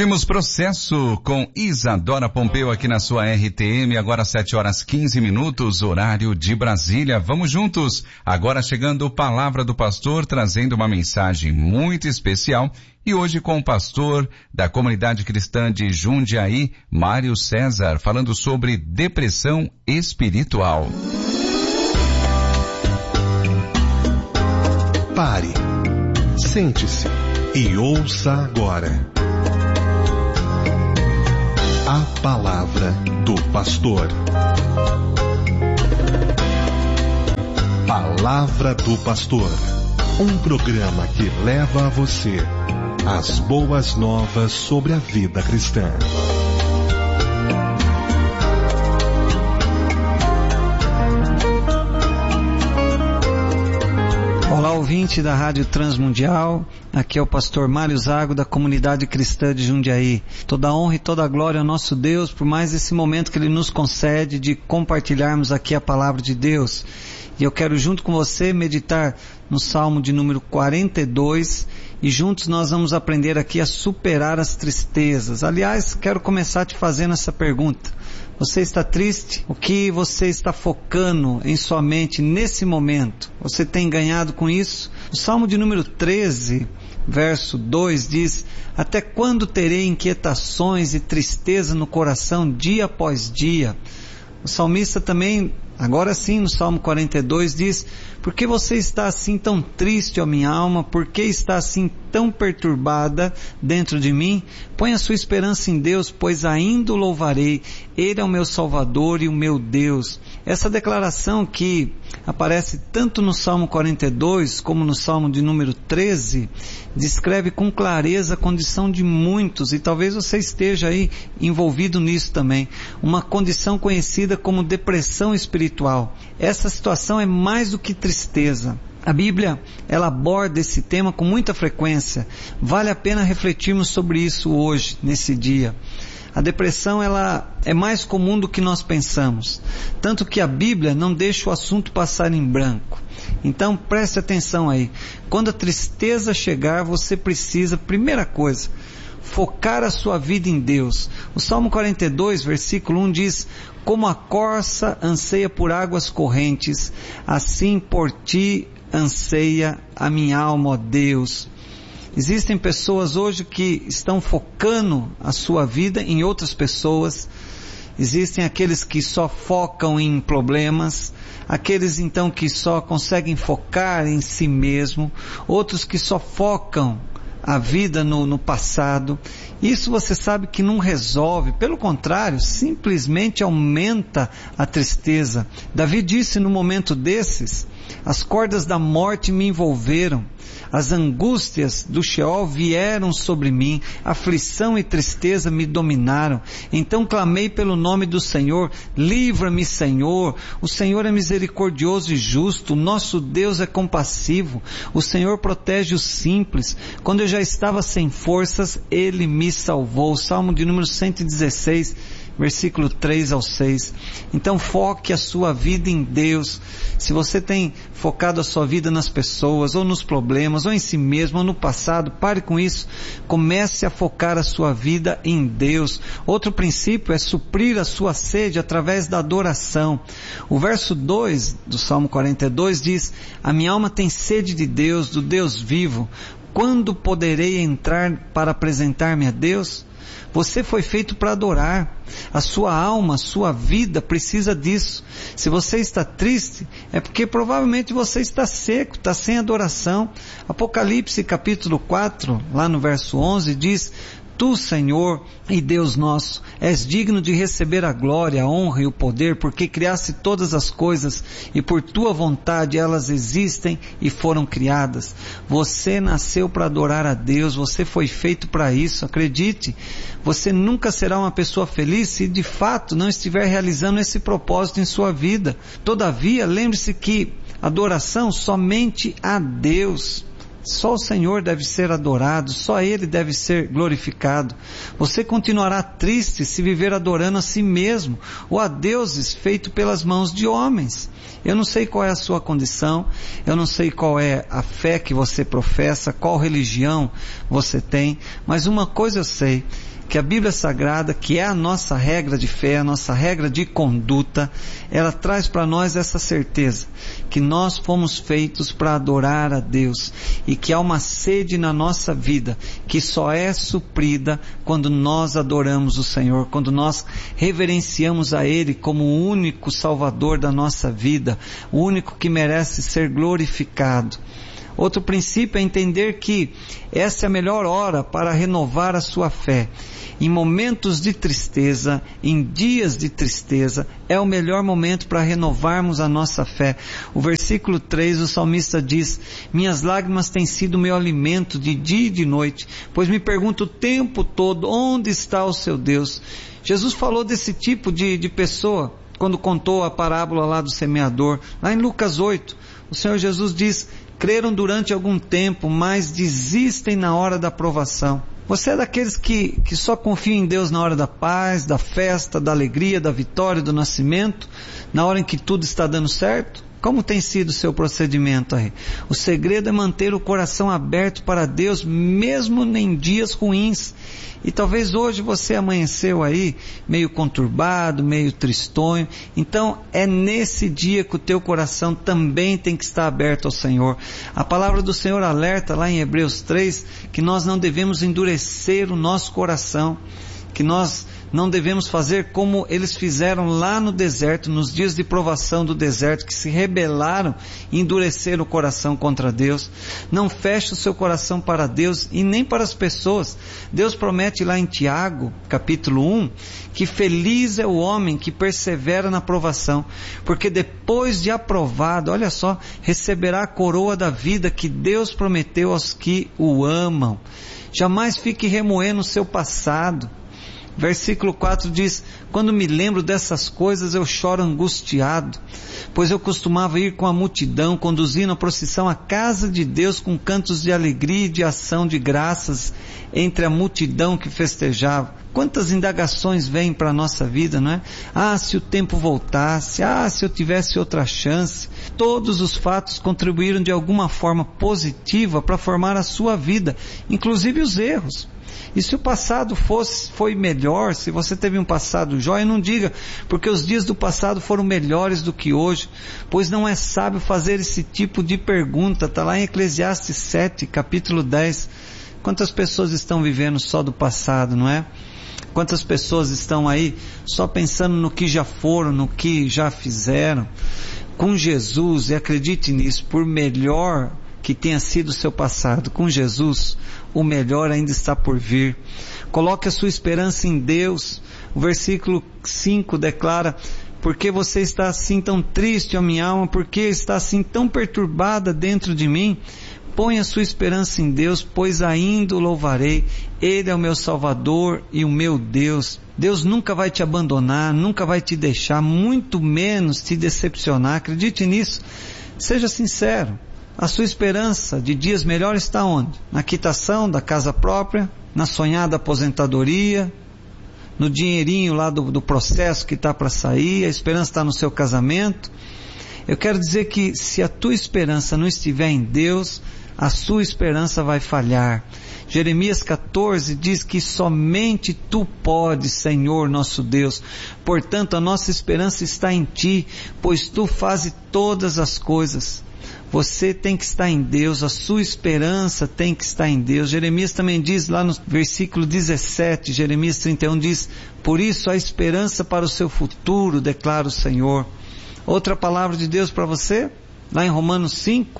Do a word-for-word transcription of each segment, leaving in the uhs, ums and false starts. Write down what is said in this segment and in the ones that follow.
Ouvimos Processo com Isadora Pompeu aqui na sua R T M, agora sete horas quinze minutos, horário de Brasília. Vamos juntos, agora chegando Palavra do Pastor, trazendo uma mensagem muito especial, e hoje com o pastor da Comunidade Cristã de Jundiaí, Mário César, falando sobre depressão espiritual. Pare, sente-se e ouça agora a Palavra do Pastor. Palavra do Pastor, um programa que leva a você as boas novas sobre a vida cristã. Olá, ouvinte da Rádio Transmundial, aqui é o pastor Mário Zago da Comunidade Cristã de Jundiaí. Toda a honra e toda a glória ao nosso Deus por mais esse momento que Ele nos concede de compartilharmos aqui a Palavra de Deus. E eu quero junto com você meditar no Salmo de número quarenta e dois e juntos nós vamos aprender aqui a superar as tristezas. Aliás, quero começar te fazendo essa pergunta. Você está triste? O que você está focando em sua mente nesse momento? Você tem ganhado com isso? O Salmo de número treze, verso dois diz: até quando terei inquietações e tristeza no coração dia após dia? O salmista também, agora sim, no Salmo quarenta e dois diz: por que você está assim tão triste, ó minha alma? Por que está assim tão perturbada dentro de mim? Põe a sua esperança em Deus, pois ainda o louvarei. Ele é o meu Salvador e o meu Deus. Essa declaração que aparece tanto no Salmo quarenta e dois como no Salmo de número treze, descreve com clareza a condição de muitos, e talvez você esteja aí envolvido nisso também, uma condição conhecida como depressão espiritual. Essa situação é mais do que tristeza. A Bíblia, ela aborda esse tema com muita frequência. Vale a pena refletirmos sobre isso hoje, nesse dia. A depressão, ela é mais comum do que nós pensamos. Tanto que a Bíblia não deixa o assunto passar em branco. Então, preste atenção aí. Quando a tristeza chegar, você precisa, primeira coisa, focar a sua vida em Deus. O Salmo quarenta e dois, versículo um diz: como a corça anseia por águas correntes, assim por ti anseia a minha alma, ó Deus. Existem pessoas hoje que estão focando a sua vida em outras pessoas. Existem aqueles que só focam em problemas, aqueles então que só conseguem focar em si mesmo, outros que só focam a vida no, no passado. Isso você sabe que não resolve, pelo contrário, simplesmente aumenta a tristeza. Davi disse no momento desses: as cordas da morte me envolveram, as angústias do Sheol vieram sobre mim, aflição e tristeza me dominaram. Então clamei pelo nome do Senhor: livra-me, Senhor. O Senhor é misericordioso e justo, o nosso Deus é compassivo, o Senhor protege os simples. Quando eu já estava sem forças, Ele me salvou. Salmo de número cento e dezesseis, versículo três ao seis. Então foque a sua vida em Deus. Se você tem focado a sua vida nas pessoas, ou nos problemas, ou em si mesmo, ou no passado, pare com isso. Comece a focar a sua vida em Deus. Outro princípio é suprir a sua sede através da adoração. O verso dois do Salmo quarenta e dois diz: a minha alma tem sede de Deus, do Deus vivo. Quando poderei entrar para apresentar-me a Deus? Você foi feito para adorar. A sua alma, a sua vida precisa disso. Se você está triste, é porque provavelmente você está seco, está sem adoração. Apocalipse capítulo quatro, lá no verso onze, diz: Tu, Senhor e Deus nosso, és digno de receber a glória, a honra e o poder, porque criaste todas as coisas e por tua vontade elas existem e foram criadas. Você nasceu para adorar a Deus, você foi feito para isso, acredite. Você nunca será uma pessoa feliz se de fato não estiver realizando esse propósito em sua vida. Todavia, lembre-se que adoração somente a Deus. Só o Senhor deve ser adorado, só Ele deve ser glorificado. Você continuará triste se viver adorando a si mesmo, ou a deuses feitos pelas mãos de homens. Eu não sei qual é a sua condição, eu não sei qual é a fé que você professa, qual religião você tem, mas uma coisa eu sei, que a Bíblia Sagrada, que é a nossa regra de fé, a nossa regra de conduta, ela traz para nós essa certeza, que nós fomos feitos para adorar a Deus, e que há uma sede na nossa vida, que só é suprida quando nós adoramos o Senhor, quando nós reverenciamos a Ele como o único Salvador da nossa vida, o único que merece ser glorificado. Outro princípio é entender que essa é a melhor hora para renovar a sua fé. Em momentos de tristeza, em dias de tristeza, é o melhor momento para renovarmos a nossa fé. O versículo três, o salmista diz: minhas lágrimas têm sido meu alimento de dia e de noite, pois me pergunto o tempo todo, onde está o seu Deus? Jesus falou desse tipo de, de pessoa, quando contou a parábola lá do semeador, lá em Lucas oito, o Senhor Jesus diz: creram durante algum tempo, mas desistem na hora da provação. Você é daqueles que, que só confiam em Deus na hora da paz, da festa, da alegria, da vitória, do nascimento, na hora em que tudo está dando certo? Como tem sido o seu procedimento aí? O segredo é manter o coração aberto para Deus, mesmo em dias ruins. E talvez hoje você amanheceu aí, meio conturbado, meio tristonho. Então é nesse dia que o teu coração também tem que estar aberto ao Senhor. A palavra do Senhor alerta lá em Hebreus três, que nós não devemos endurecer o nosso coração, que nós não devemos fazer como eles fizeram lá no deserto, nos dias de provação do deserto, que se rebelaram e endureceram o coração contra Deus. Não feche o seu coração para Deus e nem para as pessoas. Deus promete lá em Tiago, capítulo um, que feliz é o homem que persevera na provação, porque depois de aprovado, olha só, receberá a coroa da vida que Deus prometeu aos que o amam. Jamais fique remoendo o seu passado. Versículo quatro diz: quando me lembro dessas coisas eu choro angustiado, pois eu costumava ir com a multidão, conduzindo a procissão à casa de Deus com cantos de alegria e de ação de graças entre a multidão que festejava. Quantas indagações vêm para a nossa vida, não é? Ah, se o tempo voltasse, ah, se eu tivesse outra chance. Todos os fatos contribuíram de alguma forma positiva para formar a sua vida, inclusive os erros. E se o passado fosse, foi melhor, se você teve um passado jóia, não diga, porque os dias do passado foram melhores do que hoje, pois não é sábio fazer esse tipo de pergunta. Está lá em Eclesiastes sete, capítulo dez. Quantas pessoas estão vivendo só do passado, não é? Quantas pessoas estão aí só pensando no que já foram, no que já fizeram? Com Jesus, e acredite nisso, por melhor que tenha sido o seu passado, com Jesus, o melhor ainda está por vir. Coloque a sua esperança em Deus. O versículo cinco declara: por que você está assim tão triste, ó minha alma? Por que está assim tão perturbada dentro de mim? Põe a sua esperança em Deus, pois ainda o louvarei. Ele é o meu Salvador e o meu Deus. Deus nunca vai te abandonar, nunca vai te deixar, muito menos te decepcionar. Acredite nisso. Seja sincero. A sua esperança de dias melhores está onde? Na quitação da casa própria, na sonhada aposentadoria, no dinheirinho lá do, do processo que está para sair, a esperança está no seu casamento. Eu quero dizer que se a tua esperança não estiver em Deus, a sua esperança vai falhar. Jeremias catorze diz que somente Tu podes, Senhor nosso Deus. Portanto, a nossa esperança está em Ti, pois Tu fazes todas as coisas. Você tem que estar em Deus, a sua esperança tem que estar em Deus. Jeremias também diz lá no versículo dezessete, Jeremias trinta e um diz: por isso há esperança para o seu futuro, declara o Senhor. Outra palavra de Deus para você, lá em Romanos cinco,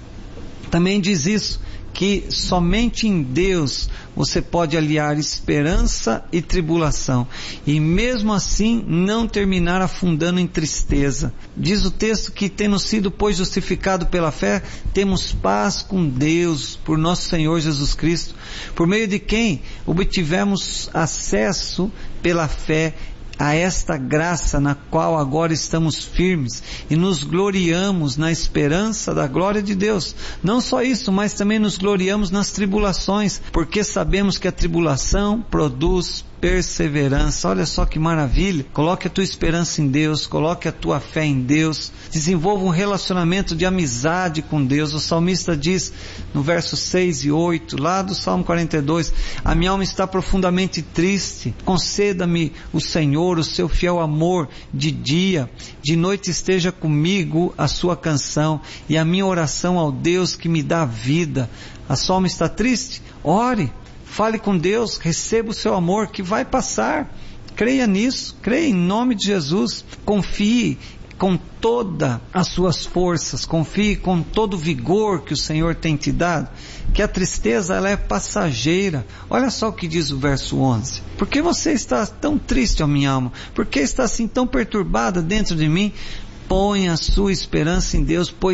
também diz isso, que somente em Deus você pode aliar esperança e tribulação, e mesmo assim não terminar afundando em tristeza. Diz o texto que, tendo sido, pois, justificado pela fé, temos paz com Deus por nosso Senhor Jesus Cristo, por meio de quem obtivemos acesso pela fé a esta graça na qual agora estamos firmes e nos gloriamos na esperança da glória de Deus. Não só isso, mas também nos gloriamos nas tribulações, porque sabemos que a tribulação produz perseverança. Olha só que maravilha. Coloque a tua esperança em Deus, coloque a tua fé em Deus, desenvolva um relacionamento de amizade com Deus. O salmista diz no verso seis e oito, lá do Salmo quarenta e dois, a minha alma está profundamente triste, conceda-me o Senhor o seu fiel amor de dia, de noite esteja comigo a sua canção e a minha oração ao Deus que me dá vida. A sua alma está triste? Ore, fale com Deus, receba o seu amor que vai passar. Creia nisso, creia em nome de Jesus, confie com todas as suas forças, confie com todo o vigor que o Senhor tem te dado, que a tristeza ela é passageira. Olha só o que diz o verso onze. Por que você está tão triste, ó minha alma? Por que está assim tão perturbada dentro de mim? Põe a sua esperança em Deus, pois